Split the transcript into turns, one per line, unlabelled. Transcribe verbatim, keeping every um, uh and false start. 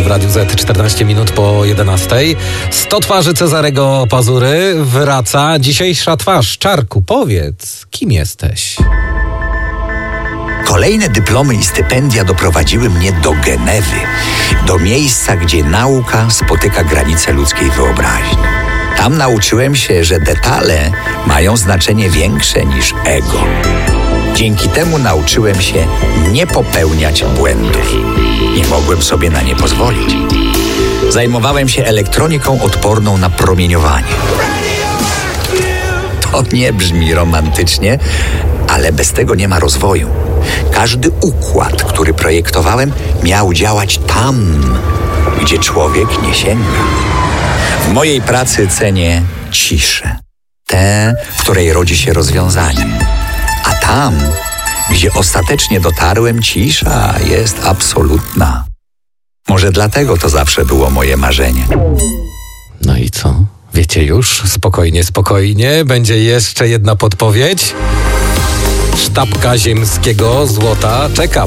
w Radiu Z, czternaście minut po jedenastej. sto twarzy Cezarego Pazury wraca. Dzisiejsza twarz. Czarku, powiedz, kim jesteś?
Kolejne dyplomy i stypendia doprowadziły mnie do Genewy, do miejsca, gdzie nauka spotyka granice ludzkiej wyobraźni. Tam nauczyłem się, że detale mają znaczenie większe niż ego. Dzięki temu nauczyłem się nie popełniać błędów. Nie mogłem sobie na nie pozwolić. Zajmowałem się elektroniką odporną na promieniowanie. To nie brzmi romantycznie, ale bez tego nie ma rozwoju. Każdy układ, który projektowałem, miał działać tam, gdzie człowiek nie sięga. W mojej pracy cenię ciszę. Tę, w której rodzi się rozwiązanie. A tam, gdzie ostatecznie dotarłem, cisza jest absolutna. Może dlatego to zawsze było moje marzenie.
No i co? Wiecie już? Spokojnie, spokojnie. Będzie jeszcze jedna podpowiedź. Sztabka ziemskiego złota czeka.